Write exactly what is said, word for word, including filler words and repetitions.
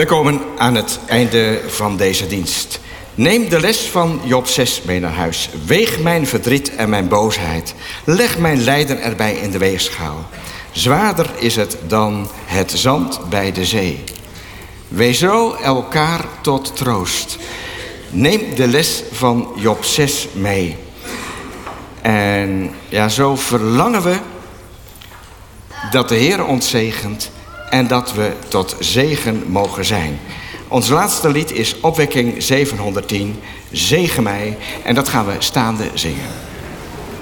We komen aan het einde van deze dienst. Neem de les van Job zes mee naar huis. Weeg mijn verdriet en mijn boosheid. Leg mijn lijden erbij in de weegschaal. Zwaarder is het dan het zand bij de zee. Wees zo elkaar tot troost. Neem de les van Job zes mee. En ja, zo verlangen we dat de Heer ons zegent en dat we tot zegen mogen zijn. Ons laatste lied is Opwekking zevenhonderdtien, Zegen mij. En dat gaan we staande zingen.